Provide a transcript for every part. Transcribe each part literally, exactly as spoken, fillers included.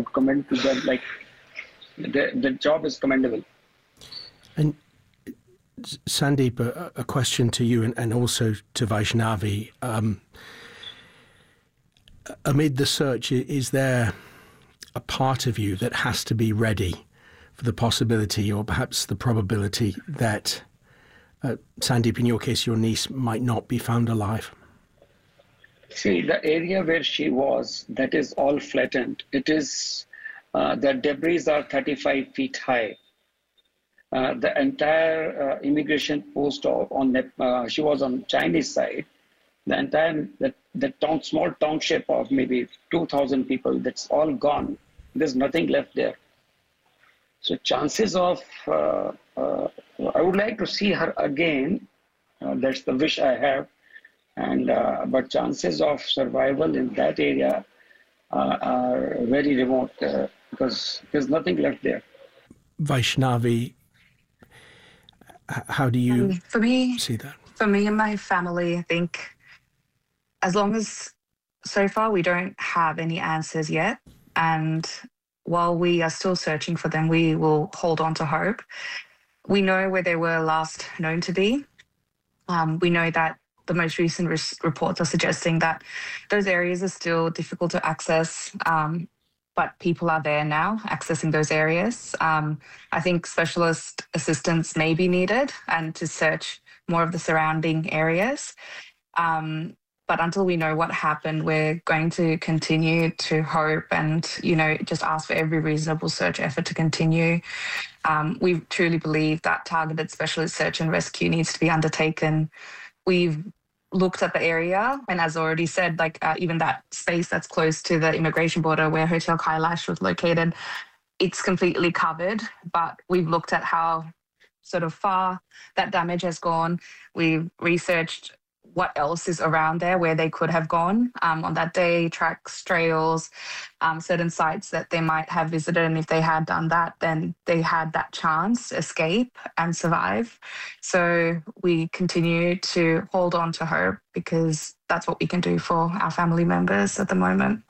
would commend to them, like, the, the job is commendable. And Sandeep, a, a question to you and, and also to Vaishnavi. Um, amid the search, is there a part of you that has to be ready for the possibility or perhaps the probability that, uh, Sandeep, in your case, your niece might not be found alive? See, the area where she was, that is all flattened. It is, uh, the debris are thirty-five feet high. Uh, the entire uh, immigration post on, uh, she was on Chinese side. The entire, the, the town, small township of maybe two thousand people, that's all gone. There's nothing left there. So chances of, uh, uh, I would like to see her again. Uh, that's the wish I have. And uh, but chances of survival in that area uh, are very remote uh, because there's nothing left there. Vaishnavi, how do you um, for me, see that? For me and my family, I think as long as so far we don't have any answers yet, and while we are still searching for them, we will hold on to hope. We know where they were last known to be. Um, we know that the most recent res- reports are suggesting that those areas are still difficult to access, um, but people are there now accessing those areas. Um, I think specialist assistance may be needed and to search more of the surrounding areas. Um, but until we know what happened, we're going to continue to hope and, you know, just ask for every reasonable search effort to continue. Um, we truly believe that targeted specialist search and rescue needs to be undertaken. We've looked at the area, and as already said, like uh, even that space that's close to the immigration border where Hotel Kailash was located, it's completely covered. But we've looked at how sort of far that damage has gone. We've researched what else is around there where they could have gone um, on that day, tracks, trails, um, certain sites that they might have visited. And if they had done that, then they had that chance to escape and survive. So we continue to hold on to hope because that's what we can do for our family members at the moment.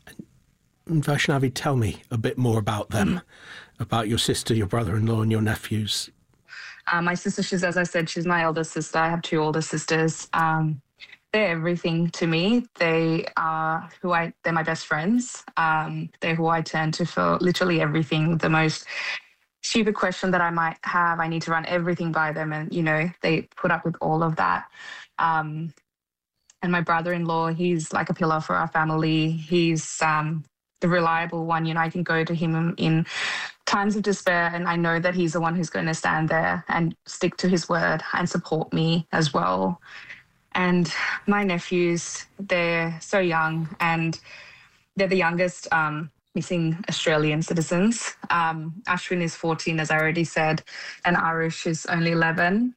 And Vaishnavi, tell me a bit more about them, mm-hmm. about your sister, your brother-in-law and your nephews. Uh, my sister, she's, as I said, she's my elder sister. I have two older sisters. Um, they're everything to me. They are who I, they're my best friends. Um, they're who I turn to for literally everything. The most stupid question that I might have, I need to run everything by them. And, you know, they put up with all of that. Um, and my brother-in-law, he's like a pillar for our family. He's um, the reliable one. You know, I can go to him in times of despair, and I know that he's the one who's going to stand there and stick to his word and support me as well. And my nephews, they're so young, and they're the youngest um, missing Australian citizens. Um, Ashwin is fourteen, as I already said, and Arush is only eleven.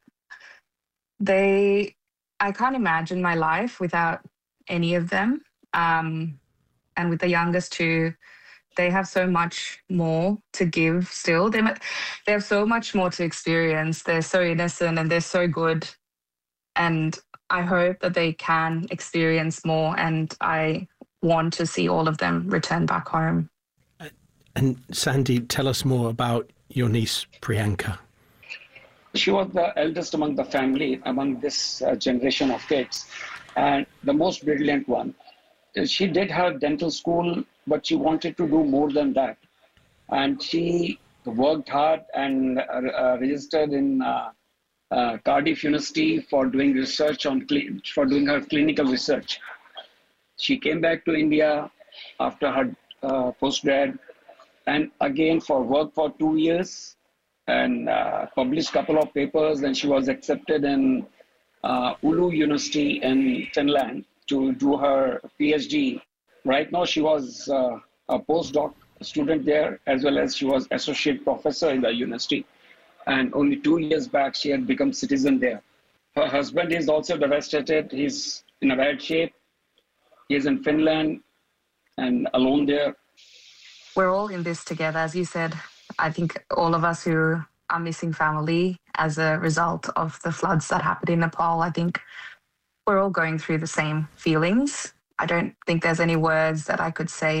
They, I can't imagine my life without any of them. Um, and with the youngest two, they have so much more to give still. They, they have so much more to experience. They're so innocent and they're so good. And I hope that they can experience more, and I want to see all of them return back home. And Sandy, tell us more about your niece, Priyanka. She was the eldest among the family, among this uh, generation of kids, and the most brilliant one. She did her dental school, but she wanted to do more than that. And she worked hard and uh, registered in uh, uh, Cardiff University for doing research on, for doing her clinical research. She came back to India after her uh, postgrad, and again for work for two years and uh, published a couple of papers, and she was accepted in uh, Oulu University in Finland to do her PhD. Right now, she was uh, a postdoc student there, as well as she was associate professor in the university. And only two years back, she had become citizen there. Her husband is also devastated. He's in a bad shape. He's in Finland and alone there. We're all in this together. As you said, I think all of us who are missing family as a result of the floods that happened in Nepal, I think we're all going through the same feelings. I don't think there's any words that I could say to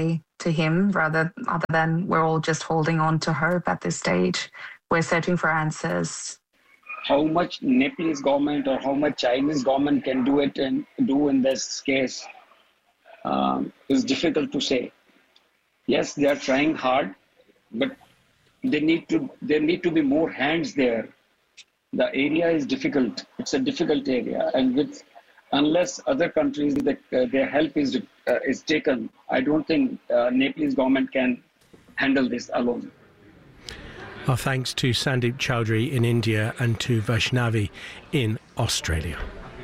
to him rather other than we're all just holding on to hope at this stage. We're searching for answers. How much Nepalese government or how much Chinese government can do it and do in this case um, is difficult to say. Yes, they are trying hard, but they need to there need to be more hands there. The area is difficult. It's a difficult area, and with unless other countries that uh, their help is uh, is taken, I don't think uh, Nepalese government can handle this alone. Our thanks to Sandeep Chowdhury in India and to Vaishnavi in Australia.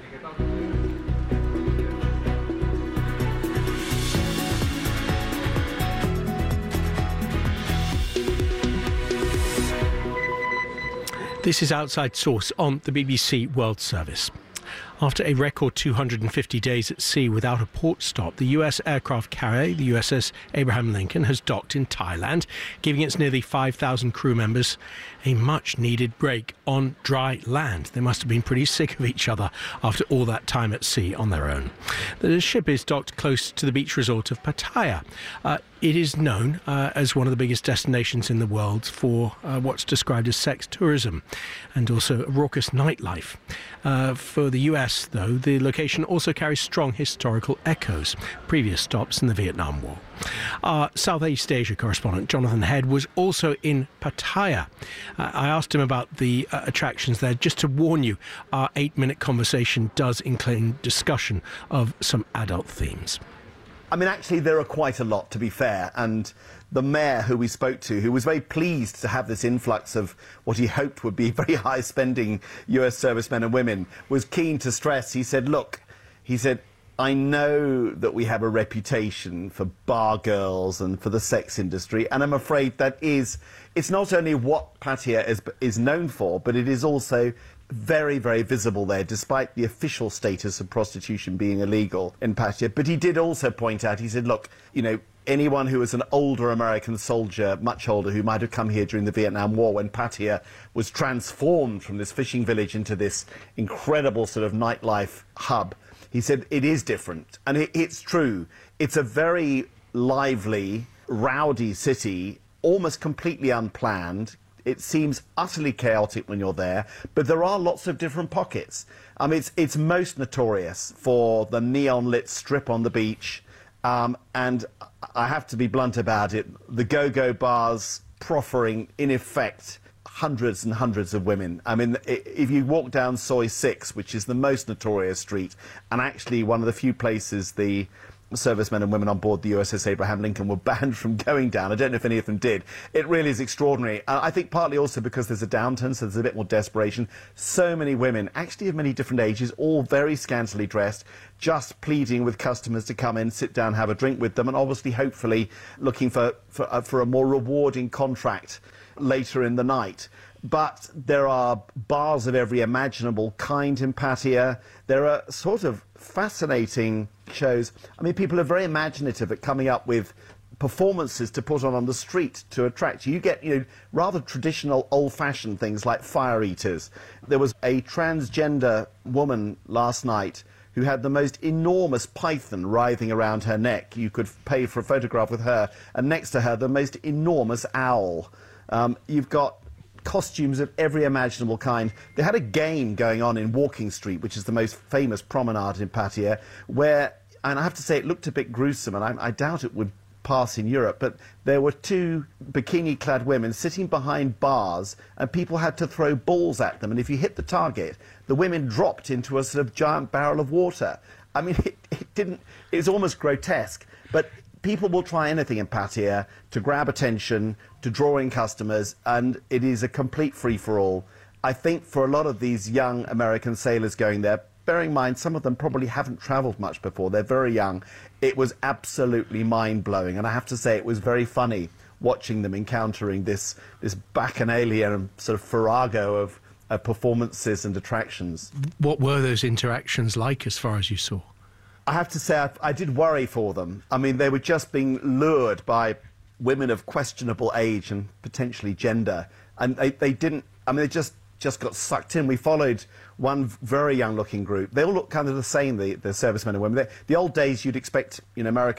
This is Outside Source on the B B C World Service. After a record two hundred fifty days at sea without a port stop, the U S aircraft carrier, the U S S Abraham Lincoln, has docked in Thailand, giving its nearly five thousand crew members a much-needed break on dry land. They must have been pretty sick of each other after all that time at sea on their own. The ship is docked close to the beach resort of Pattaya. Uh, it is known uh, as one of the biggest destinations in the world for uh, what's described as sex tourism and also raucous nightlife. Uh, for the U S, though, the location also carries strong historical echoes, previous stops in the Vietnam War. Our Southeast Asia correspondent, Jonathan Head, was also in Pattaya. Uh, I asked him about the uh, attractions there. Just to warn you, our eight-minute conversation does include discussion of some adult themes. I mean, actually, there are quite a lot, to be fair, and the mayor who we spoke to, who was very pleased to have this influx of what he hoped would be very high-spending U S servicemen and women, was keen to stress, he said, look, he said, I know that we have a reputation for bar girls and for the sex industry, and I'm afraid that is, it's not only what Pattaya is, is known for, but it is also very, very visible there, despite the official status of prostitution being illegal in Pattaya. But he did also point out, he said, look, you know, anyone who was an older American soldier, much older, who might have come here during the Vietnam War when Pattaya was transformed from this fishing village into this incredible sort of nightlife hub, he said it is different. And it, it's true. It's a very lively, rowdy city, almost completely unplanned. It seems utterly chaotic when you're there, but there are lots of different pockets. I mean, it's, it's most notorious for the neon-lit strip on the beach, um, and I have to be blunt about it, the go-go bars proffering, in effect, hundreds and hundreds of women. I mean, if you walk down Soi six, which is the most notorious street, and actually one of the few places the servicemen and women on board the U S S Abraham Lincoln were banned from going down. I don't know if any of them did. It really is extraordinary. Uh, I think partly also because there's a downturn, so there's a bit more desperation. So many women, actually of many different ages, all very scantily dressed, just pleading with customers to come in, sit down, have a drink with them, and obviously, hopefully, looking for, for, uh, for a more rewarding contract later in the night. But there are bars of every imaginable kind in Pattaya. There are sort of fascinating shows. I mean, people are very imaginative at coming up with performances to put on on the street to attract you. You get, you know, rather traditional, old-fashioned things like fire eaters. There was a transgender woman last night who had the most enormous python writhing around her neck. You could pay for a photograph with her, and next to her, the most enormous owl. Um, you've got costumes of every imaginable kind. They had a game going on in Walking Street, which is the most famous promenade in Pattaya, where, and I have to say, it looked a bit gruesome, and I, I doubt it would pass in Europe, but there were two bikini-clad women sitting behind bars, and people had to throw balls at them, and if you hit the target, the women dropped into a sort of giant barrel of water. I mean, it, it didn't, it was almost grotesque, but people will try anything in Pattaya to grab attention, to draw in customers, and it is a complete free-for-all. I think for a lot of these young American sailors going there, bearing in mind some of them probably haven't travelled much before, they're very young, it was absolutely mind-blowing, and I have to say it was very funny watching them encountering this, this bacchanalia and sort of farrago of, of performances and attractions. What were those interactions like as far as you saw? I have to say, I, I did worry for them. I mean, they were just being lured by women of questionable age and potentially gender, and they, they didn't, I mean, they just, just got sucked in. We followed one very young-looking group. They all look kind of the same, the, the servicemen and women. They, the old days, you'd expect, you know, American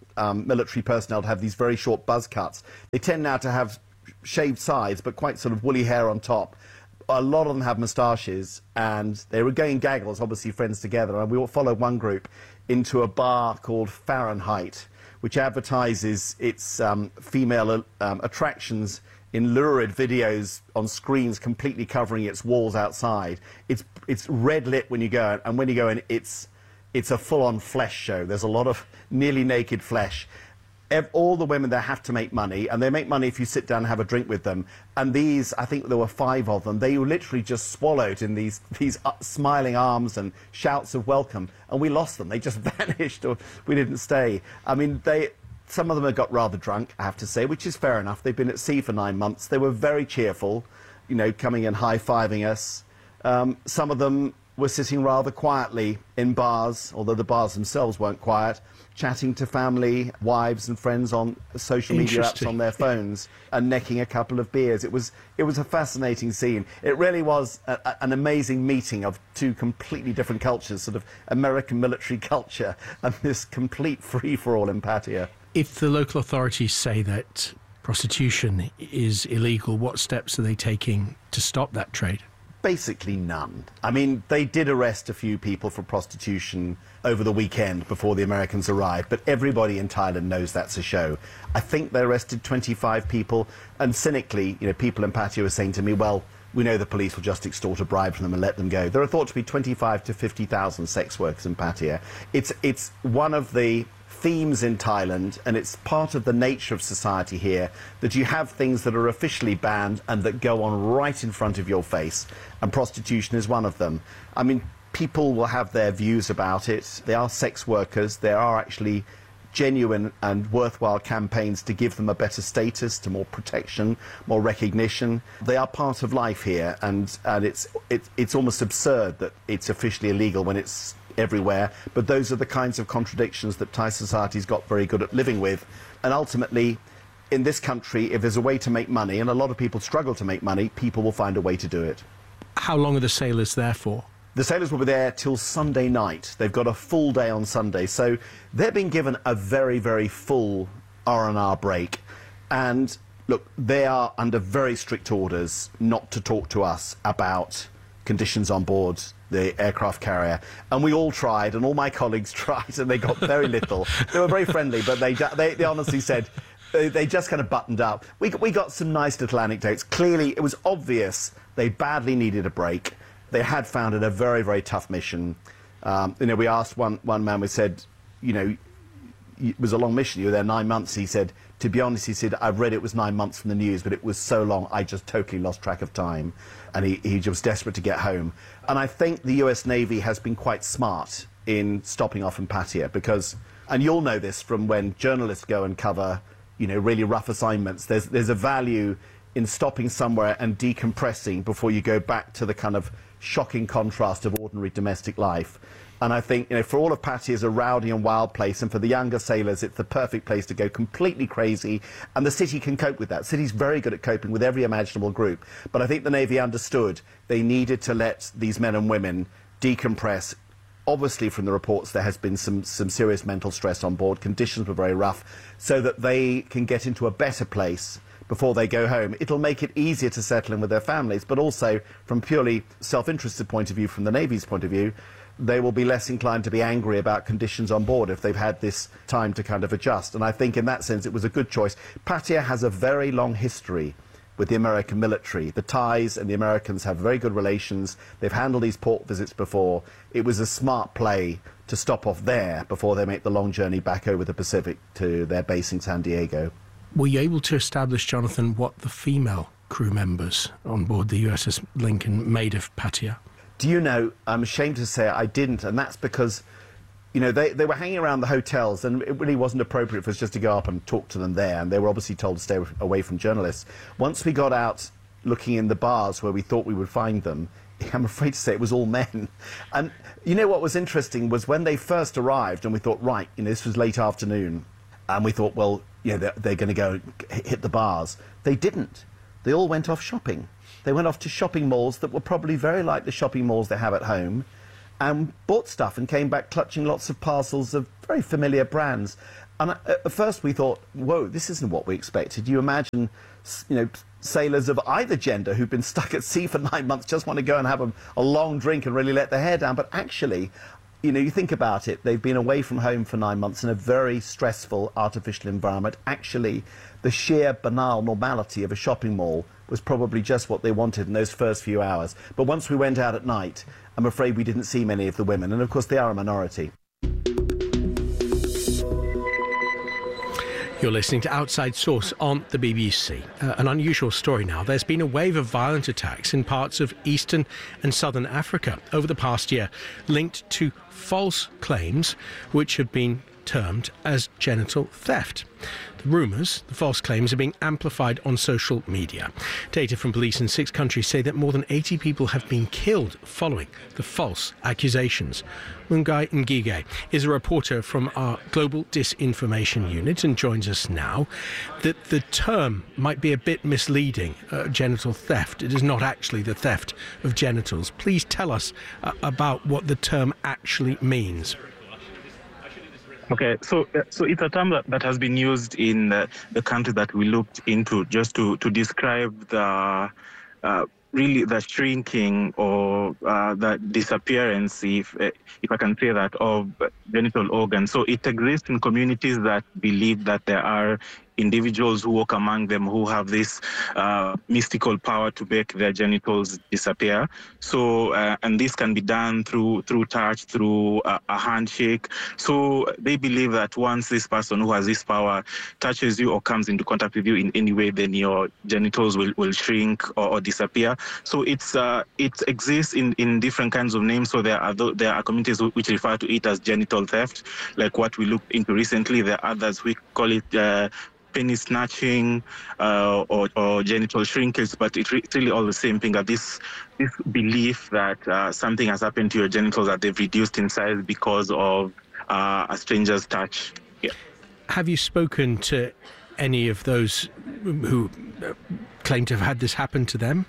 um, military personnel to have these very short buzz cuts. They tend now to have shaved sides, but quite sort of woolly hair on top. A lot of them have moustaches, and they were going gaggles, obviously friends together. And we followed one group into a bar called Fahrenheit, which advertises its um, female um, attractions in lurid videos on screens completely covering its walls outside. It's, it's red lit when you go in, and when you go in, it's, it's a full-on flesh show. There's a lot of nearly naked flesh. All the women there have to make money, and they make money if you sit down and have a drink with them. And these, I think there were five of them, they were literally just swallowed in these, these smiling arms and shouts of welcome. And we lost them. They just vanished, or we didn't stay. I mean, they... Some of them had got rather drunk, I have to say, which is fair enough. They've been at sea for nine months. They were very cheerful, you know, coming and high-fiving us. Um, some of them were sitting rather quietly in bars, although the bars themselves weren't quiet, chatting to family, wives and friends on social media apps on their phones and necking a couple of beers. It was, it was a fascinating scene. It really was a, a, an amazing meeting of two completely different cultures, sort of American military culture and this complete free-for-all in Pattaya. If the local authorities say that prostitution is illegal, what steps are they taking to stop that trade? Basically none. I mean, they did arrest a few people for prostitution over the weekend before the Americans arrived, but everybody in Thailand knows that's a show. I think they arrested twenty-five people, and cynically, you know, people in Pattaya were saying to me, well, we know the police will just extort a bribe from them and let them go. There are thought to be twenty-five to fifty thousand sex workers in Pattaya. It's, it's one of the themes in Thailand, and it's part of the nature of society here, that you have things that are officially banned and that go on right in front of your face, and prostitution is one of them. I mean, people will have their views about it. They are sex workers. There are actually genuine and worthwhile campaigns to give them a better status, to more protection, more recognition. They are part of life here, and, and it's, it, it's almost absurd that it's officially illegal when it's everywhere, but those are the kinds of contradictions that Thai society's got very good at living with. And ultimately, in this country, if there's a way to make money, and a lot of people struggle to make money, people will find a way to do it. How long are the sailors there for? The sailors will be there till Sunday night. They've got a full day on Sunday, so they're being given a very, very full R and R break. And look, they are under very strict orders not to talk to us about conditions on board the aircraft carrier, and we all tried, and all my colleagues tried, and they got very little. They were very friendly, but they, they, they honestly said, they, they just kind of buttoned up. We, we got some nice little anecdotes. Clearly, it was obvious they badly needed a break. They had found it a very, very tough mission. Um, you know, we asked one, one man, we said, you know, it was a long mission, you were there nine months. He said, to be honest, he said, I've read it was nine months from the news, but it was so long, I just totally lost track of time. And he, he was desperate to get home. And I think the U S Navy has been quite smart in stopping off in Pattaya, because, and you'll know this from when journalists go and cover, you know, really rough assignments, there's, there's a value in stopping somewhere and decompressing before you go back to the kind of shocking contrast of ordinary domestic life. And I think, you know, for all of Pattaya is a rowdy and wild place, and for the younger sailors, it's the perfect place to go completely crazy. And the city can cope with that. The city's very good at coping with every imaginable group. But I think the Navy understood they needed to let these men and women decompress. Obviously, from the reports, there has been some, some serious mental stress on board. Conditions were very rough, so that they can get into a better place before they go home. It'll make it easier to settle in with their families, but also, from purely self-interested point of view, from the Navy's point of view, they will be less inclined to be angry about conditions on board if they've had this time to kind of adjust. And I think in that sense it was a good choice. Pattaya has a very long history with the American military. The Thais and the Americans have very good relations. They've handled these port visits before. It was a smart play to stop off there before they make the long journey back over the Pacific to their base in San Diego. Were you able to establish, Jonathan, what the female crew members on board the U S S Lincoln made of Pattaya? Do you know, I'm ashamed to say I didn't, and that's because, you know, they, they were hanging around the hotels, and it really wasn't appropriate for us just to go up and talk to them there, and they were obviously told to stay away from journalists. Once we got out looking in the bars where we thought we would find them, I'm afraid to say it was all men. And you know what was interesting was when they first arrived, and we thought, right, you know, this was late afternoon, and we thought, well, you know, they're, they're going to go hit the bars. They didn't. They all went off shopping. They went off to shopping malls that were probably very like the shopping malls they have at home, and bought stuff and came back clutching lots of parcels of very familiar brands. And at first we thought, whoa, this isn't what we expected. You imagine, you know, sailors of either gender who've been stuck at sea for nine months just want to go and have a, a long drink and really let their hair down. But actually, you know, you think about it, they've been away from home for nine months in a very stressful, artificial environment. Actually, the sheer banal normality of a shopping mall was probably just what they wanted in those first few hours. But once we went out at night, I'm afraid we didn't see many of the women. And of course, they are a minority. You're listening to Outside Source on the B B C. Uh, an unusual story now. There's been a wave of violent attacks in parts of eastern and southern Africa over the past year, linked to false claims which have been termed as genital theft. The rumours, the false claims, are being amplified on social media. Data from police in six countries say that more than eighty people have been killed following the false accusations. Mungai Ngige is a reporter from our Global Disinformation Unit and joins us now. That the term might be a bit misleading, uh, genital theft. It is not actually the theft of genitals. Please tell us uh, about what the term actually means. Okay, so uh, so it's a term that, that has been used in uh, the country that we looked into just to, to describe the uh, really the shrinking or uh, the disappearance, if uh, if I can say that, of genital organs. So it exists in communities that believe that there are individuals who walk among them who have this uh, mystical power to make their genitals disappear. So, uh, and this can be done through through touch, through a, a handshake. So they believe that once this person who has this power touches you or comes into contact with you in any way, then your genitals will, will shrink or, or disappear. So it's uh, it exists in, in different kinds of names. So there are th- there are communities which refer to it as genital theft, like what we looked into recently. There are others we call it uh, penis snatching uh, or, or genital shrinkage, but it's re- really all the same thing. That this this belief that uh, something has happened to your genitals, that they've reduced in size because of uh, a stranger's touch. Yeah. Have you spoken to any of those who claim to have had this happen to them?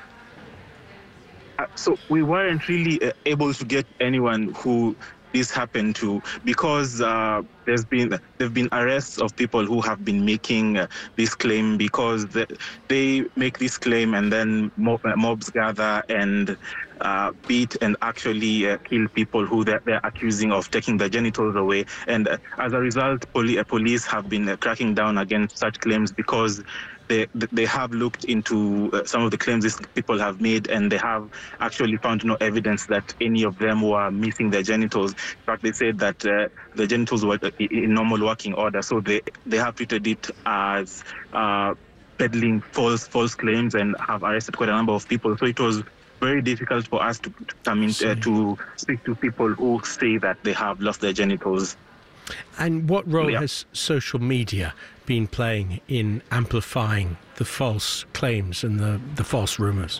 Uh, so we weren't really uh, able to get anyone who this happened to, because uh, there's been there've been arrests of people who have been making uh, this claim, because the, they make this claim and then mob, uh, mobs gather and uh, beat and actually uh, kill people who they're, they're accusing of taking their genitals away. And uh, as a result, poli- uh, police have been uh, cracking down against such claims, because They, they have looked into uh, some of the claims these people have made, and they have actually found no evidence that any of them were missing their genitals. In fact, they said that uh, the genitals were in normal working order, so they, they have treated it as uh, peddling false false claims and have arrested quite a number of people. So it was very difficult for us to, to come in uh, to speak to people who say that they have lost their genitals. And what role yeah. has social media been playing in amplifying the false claims and the, the false rumours?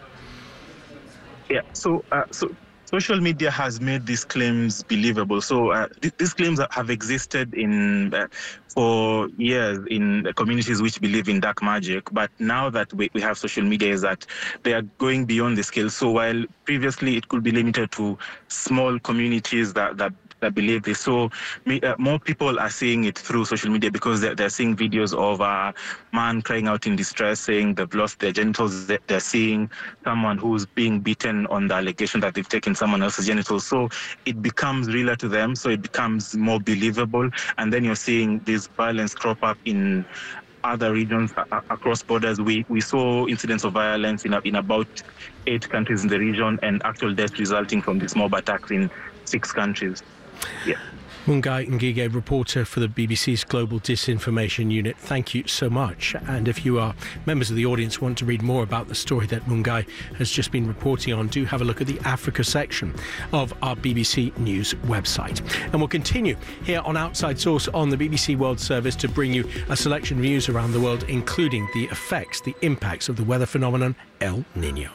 Yeah, so uh, so social media has made these claims believable. So uh, th- these claims have existed in uh, for years in communities which believe in dark magic. But now that we, we have social media, is that they are going beyond the scale. So while previously it could be limited to small communities that that that believe this. So uh, more people are seeing it through social media, because they're, they're seeing videos of a man crying out in distress, saying they've lost their genitals. They're seeing someone who's being beaten on the allegation that they've taken someone else's genitals. So it becomes realer to them, so it becomes more believable. And then you're seeing this violence crop up in other regions a- across borders. We we saw incidents of violence in, a, in about eight countries in the region, and actual deaths resulting from these mob attacks in six countries. Yeah. Mungai Ngige, reporter for the B B C's Global Disinformation Unit, thank you so much. And if you are members of the audience want to read more about the story that Mungai has just been reporting on, do have a look at the Africa section of our B B C News website. And we'll continue here on Outside Source on the B B C World Service to bring you a selection of news around the world, including the effects, the impacts of the weather phenomenon El Nino.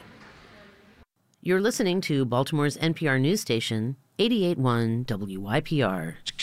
You're listening to Baltimore's N P R news station, eighty-eight point one W Y P R.